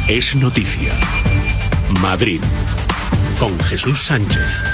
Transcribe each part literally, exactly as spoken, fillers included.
Es noticia. Madrid, con Jesús Sánchez.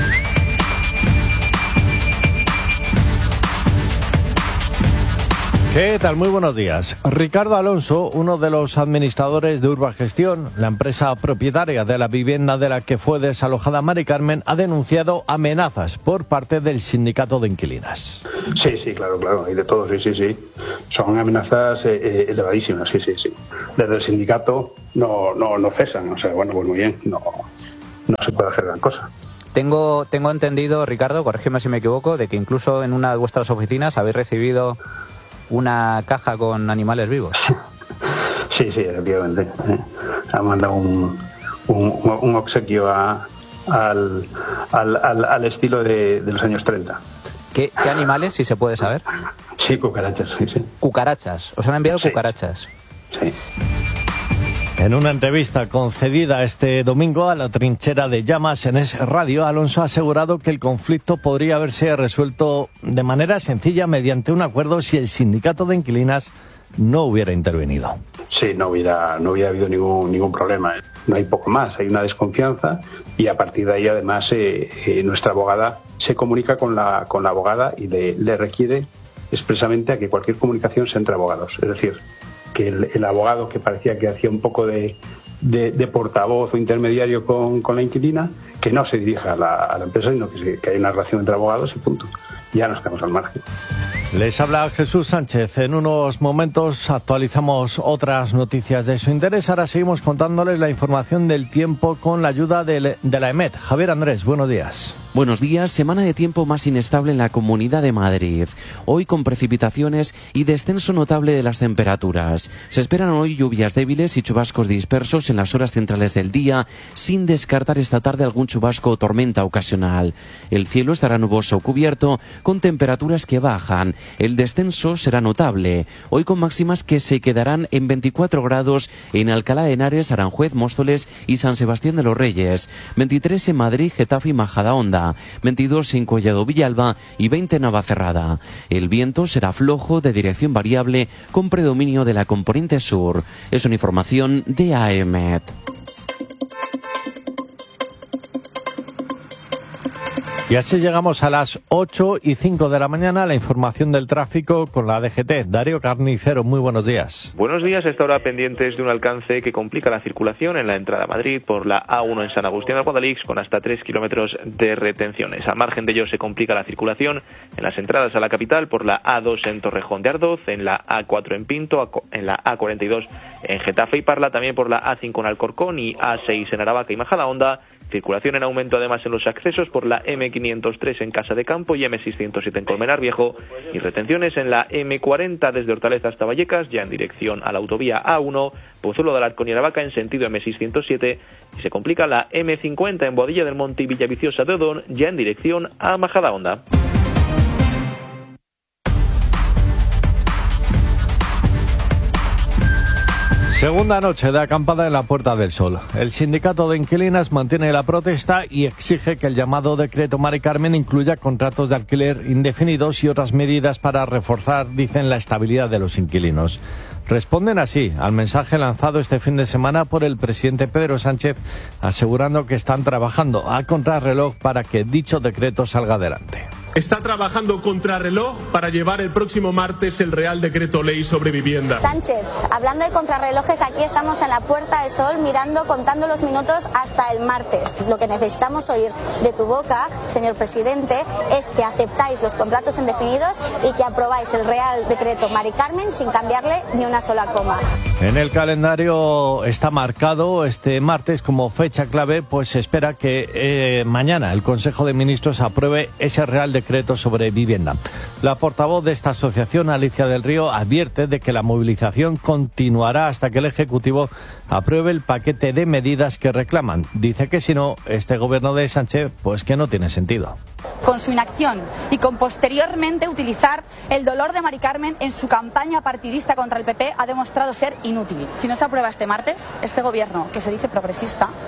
¿Qué tal? Muy buenos días. Ricardo Alonso, uno de los administradores de Urbagestión, la empresa propietaria de la vivienda de la que fue desalojada Mari Carmen, ha denunciado amenazas por parte del sindicato de inquilinas. Sí, sí, claro, claro, y de todo, sí, sí, sí. Son amenazas eh, elevadísimas, sí, sí, sí. Desde el sindicato no, no, no cesan, o sea, bueno, pues muy bien, no, no se puede hacer gran cosa. Tengo, tengo entendido, Ricardo, corrígeme si me equivoco, de que incluso en una de vuestras oficinas habéis recibido una caja con animales vivos. Sí, sí, efectivamente. ¿eh? Ha mandado un, un, un obsequio a, al, al, al, al estilo de, de los años treinta. ¿Qué, ¿Qué animales, si se puede saber? Sí, cucarachas, sí, sí. ¿Cucarachas? ¿Os han enviado sí. cucarachas? Sí. En una entrevista concedida este domingo a la trinchera de Llamas en Es Radio, Alonso ha asegurado que el conflicto podría haberse resuelto de manera sencilla mediante un acuerdo si el sindicato de inquilinas no hubiera intervenido. Sí, no hubiera, no hubiera habido ningún, ningún problema. No hay poco más, hay una desconfianza y a partir de ahí además eh, eh, nuestra abogada se comunica con la, con la abogada y le, le requiere expresamente a que cualquier comunicación sea entre abogados. Es decir, que el, el abogado que parecía que hacía un poco de, de, de portavoz o intermediario con, con la inquilina, que no se dirija a la, a la empresa, sino que, se, que hay una relación entre abogados y punto. Ya nos quedamos al margen. Les habla Jesús Sánchez. En unos momentos actualizamos otras noticias de su interés. Ahora seguimos contándoles la información del tiempo con la ayuda de, de la EMET. Javier Andrés, buenos días. Buenos días. Semana de tiempo más inestable en la Comunidad de Madrid. Hoy con precipitaciones y descenso notable de las temperaturas. Se esperan hoy lluvias débiles y chubascos dispersos en las horas centrales del día, sin descartar esta tarde algún chubasco o tormenta ocasional. El cielo estará nuboso o cubierto, con temperaturas que bajan. El descenso será notable. Hoy con máximas que se quedarán en veinticuatro grados en Alcalá de Henares, Aranjuez, Móstoles y San Sebastián de los Reyes. veintitrés en Madrid, Getafe y Majadahonda. veintidós en Collado Villalba y veinte en Navacerrada. El viento será flojo de dirección variable con predominio de la componente sur. Es una información de A E M E T. Y así llegamos a las ocho y cinco de la mañana, la información del tráfico con la D G T. Darío Carnicero, muy buenos días. Buenos días, esta hora pendientes de un alcance que complica la circulación en la entrada a Madrid por la A uno en San Agustín de Guadalix con hasta tres kilómetros de retenciones. Al margen de ello se complica la circulación en las entradas a la capital por la A dos en Torrejón de Ardoz, en la A cuatro en Pinto, en la A cuarenta y dos en Getafe y Parla, también por la A cinco en Alcorcón y A seis en Aravaca y Majadahonda. Circulación en aumento además en los accesos por la M quinientos tres en Casa de Campo y M seiscientos siete en Colmenar Viejo y retenciones en la M cuarenta desde Hortaleza hasta Vallecas, ya en dirección a la autovía A uno, Pozuelo de Alarcón y Aravaca en sentido M seiscientos siete y se complica la M cincuenta en Boadilla del Monte y Villaviciosa de Odón, ya en dirección a Majadahonda. Segunda noche de acampada en la Puerta del Sol. El sindicato de inquilinas mantiene la protesta y exige que el llamado decreto Mari Carmen incluya contratos de alquiler indefinidos y otras medidas para reforzar, dicen, la estabilidad de los inquilinos. Responden así al mensaje lanzado este fin de semana por el presidente Pedro Sánchez, asegurando que están trabajando a contrarreloj para que dicho decreto salga adelante. Está trabajando contrarreloj para llevar el próximo martes el Real Decreto Ley sobre vivienda. Sánchez, hablando de contrarrelojes, aquí estamos en la Puerta del Sol mirando, contando los minutos hasta el martes. Lo que necesitamos oír de tu boca, señor presidente, es que aceptáis los contratos indefinidos y que aprobáis el Real Decreto Mari Carmen sin cambiarle ni una sola coma. En el calendario está marcado este martes como fecha clave, pues se espera que eh, mañana el Consejo de Ministros apruebe ese Real Decreto decreto sobre vivienda. La portavoz de esta asociación, Alicia del Río, advierte de que la movilización continuará hasta que el Ejecutivo apruebe el paquete de medidas que reclaman. Dice que si no, este gobierno de Sánchez, pues que no tiene sentido. Con su inacción y con posteriormente utilizar el dolor de Mari Carmen en su campaña partidista contra el P P ha demostrado ser inútil. Si no se aprueba este martes, este gobierno, que se dice progresista,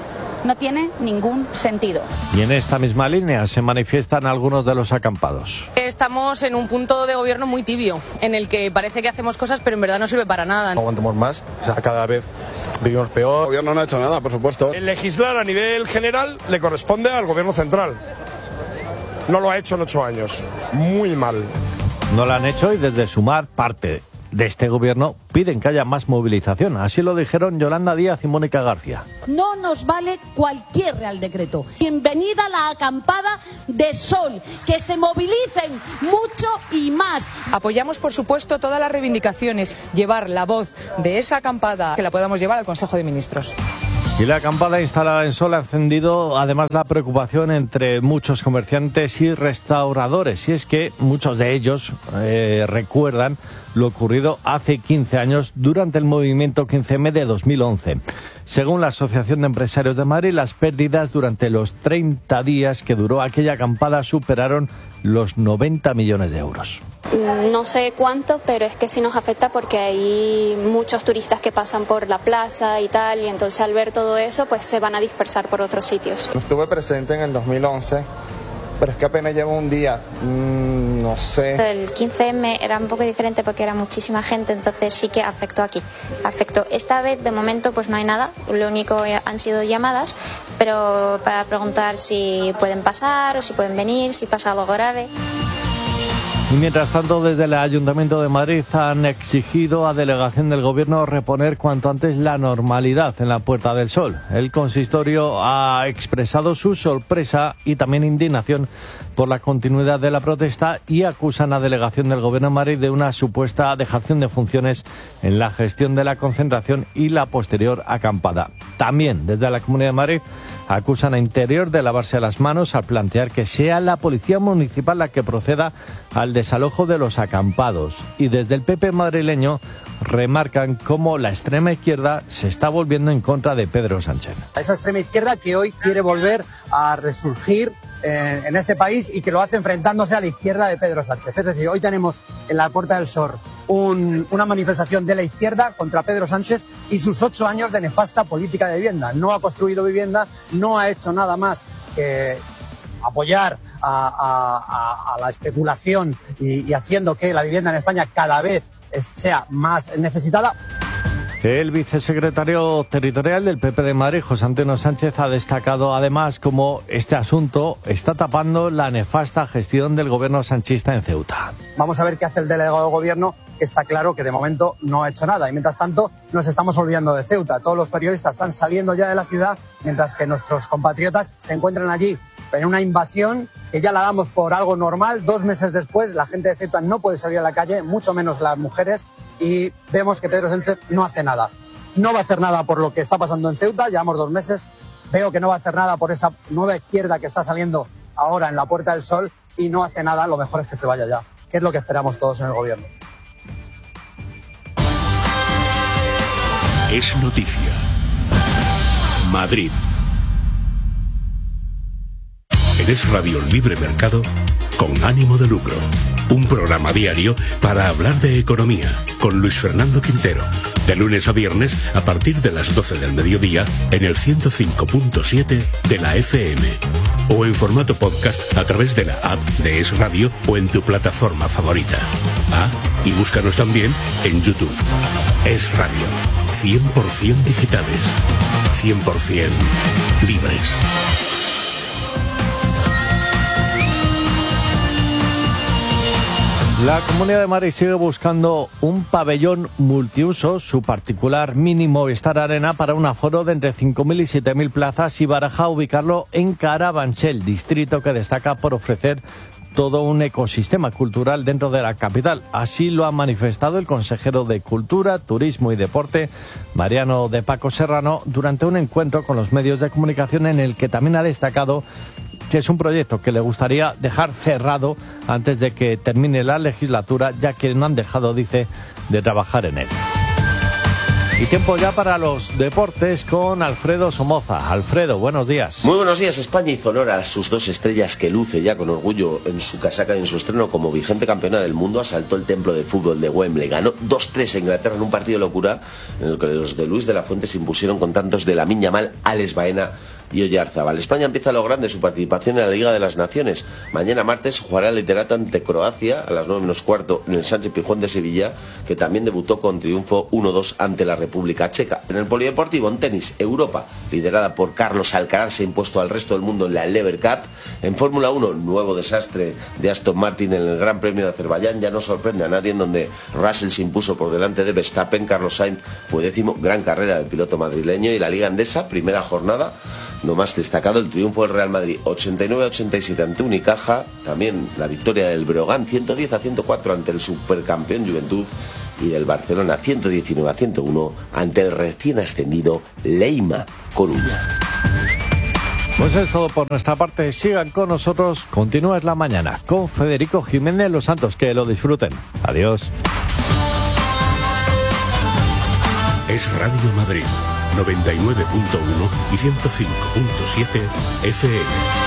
No tiene ningún sentido. Y en esta misma línea se manifiestan algunos de los acampados. Estamos en un punto de gobierno muy tibio, en el que parece que hacemos cosas, pero en verdad no sirve para nada. No aguantamos más, o sea, cada vez vivimos peor. El gobierno no ha hecho nada, por supuesto. El legislar a nivel general le corresponde al gobierno central. No lo ha hecho en ocho años. Muy mal. No lo han hecho y desde Sumar, parte de este gobierno, piden que haya más movilización. Así lo dijeron Yolanda Díaz y Mónica García. No nos vale cualquier Real Decreto. Bienvenida la acampada de Sol. Que se movilicen mucho y más. Apoyamos, por supuesto, todas las reivindicaciones. Llevar la voz de esa acampada, que la podamos llevar al Consejo de Ministros. Y la acampada instalada en Sol ha encendido además la preocupación entre muchos comerciantes y restauradores. Y es que muchos de ellos eh, recuerdan lo ocurrido hace quince años durante el movimiento quince eme de dos mil once. Según la Asociación de Empresarios de Madrid, las pérdidas durante los treinta días que duró aquella acampada superaron los noventa millones de euros. No sé cuánto, pero es que sí nos afecta porque hay muchos turistas que pasan por la plaza y tal, y entonces al ver todo eso pues se van a dispersar por otros sitios. Estuve presente en el dos mil once, pero es que apenas llevo un día, mmm, no sé. El quince eme era un poco diferente porque era muchísima gente, entonces sí que afectó aquí. Afectó. Esta vez de momento pues no hay nada, lo único han sido llamadas, pero para preguntar si pueden pasar o si pueden venir, si pasa algo grave. Y mientras tanto, desde el Ayuntamiento de Madrid han exigido a delegación del Gobierno reponer cuanto antes la normalidad en la Puerta del Sol. El consistorio ha expresado su sorpresa y también indignación por la continuidad de la protesta y acusan a delegación del Gobierno de Madrid de una supuesta dejación de funciones en la gestión de la concentración y la posterior acampada. También desde la Comunidad de Madrid acusan a Interior de lavarse las manos al plantear que sea la Policía Municipal la que proceda al desalojo de los acampados. Y desde el P P madrileño remarcan cómo la extrema izquierda se está volviendo en contra de Pedro Sánchez. Esa extrema izquierda que hoy quiere volver a resurgir eh, en este país y que lo hace enfrentándose a la izquierda de Pedro Sánchez. Es decir, hoy tenemos en la Puerta del Sol un, una manifestación de la izquierda contra Pedro Sánchez y sus ocho años de nefasta política de vivienda. No ha construido vivienda, no ha hecho nada más que apoyar a, a, a, a la especulación y, y haciendo que la vivienda en España cada vez sea más necesitada. El vicesecretario territorial del P P de Madrid, José Antonio Sánchez, ha destacado además cómo este asunto está tapando la nefasta gestión del gobierno sanchista en Ceuta. Vamos a ver qué hace el delegado de gobierno, que está claro que de momento no ha hecho nada. Y mientras tanto nos estamos olvidando de Ceuta. Todos los periodistas están saliendo ya de la ciudad, mientras que nuestros compatriotas se encuentran allí en una invasión que ya la damos por algo normal. Dos meses después la gente de Ceuta no puede salir a la calle, mucho menos las mujeres, y vemos que Pedro Sánchez no hace nada. No va a hacer nada por lo que está pasando en Ceuta, llevamos dos meses. Veo que no va a hacer nada por esa nueva izquierda que está saliendo ahora en la Puerta del Sol y no hace nada. Lo mejor es que se vaya ya, que es lo que esperamos todos en el gobierno. Es noticia. Madrid. Eres Radio Libre Mercado con ánimo de lucro. Un programa diario para hablar de economía con Luis Fernando Quintero. De lunes a viernes a partir de las doce del mediodía en el ciento cinco punto siete de la F M. O en formato podcast a través de la app de Es Radio o en tu plataforma favorita. Ah, y búscanos también en YouTube. Es Radio. cien por ciento digitales. cien por ciento libres. La Comunidad de Madrid sigue buscando un pabellón multiuso, su particular mini Movistar Arena, para un aforo de entre cinco mil y siete mil plazas y baraja ubicarlo en Carabanchel, distrito que destaca por ofrecer todo un ecosistema cultural dentro de la capital. Así lo ha manifestado el consejero de Cultura, Turismo y Deporte, Mariano de Paco Serrano, durante un encuentro con los medios de comunicación en el que también ha destacado que es un proyecto que le gustaría dejar cerrado antes de que termine la legislatura, ya que no han dejado, dice, de trabajar en él. Y tiempo ya para los deportes con Alfredo Somoza. Alfredo, buenos días. Muy buenos días. España hizo honor a sus dos estrellas que luce ya con orgullo en su casaca y en su estreno como vigente campeona del mundo. Asaltó el templo de fútbol de Wembley, ganó dos tres a Inglaterra en un partido de locura en el que los de Luis de la Fuente se impusieron con tantos de Lamine Yamal, Alex Baena y Oyarzábal. España empieza a lo grande su participación en la Liga de las Naciones. Mañana martes jugará el liderato ante Croacia a las nueve menos cuarto en el Sánchez Pizjuán de Sevilla, que también debutó con triunfo uno dos ante la República Checa. En el polideportivo, en tenis, Europa, liderada por Carlos Alcaraz, se ha impuesto al resto del mundo en la Lever Cup. En Fórmula uno, nuevo desastre de Aston Martin en el Gran Premio de Azerbaiyán. Ya no sorprende a nadie, en donde Russell se impuso por delante de Verstappen. Carlos Sainz fue décimo, gran carrera del piloto madrileño. Y la Liga Endesa, primera jornada, lo más destacado, el triunfo del Real Madrid ochenta y nueve a ochenta y siete ante Unicaja, también la victoria del Breogán ciento diez a ciento cuatro ante el supercampeón Juventud, y del Barcelona ciento diecinueve a ciento uno ante el recién ascendido Leima Coruña. Pues es todo por nuestra parte. Sigan con nosotros. Continúa Es la Mañana con Federico Jiménez Los Santos. Que lo disfruten. Adiós. Es Radio Madrid noventa y nueve punto uno y ciento cinco punto siete F M.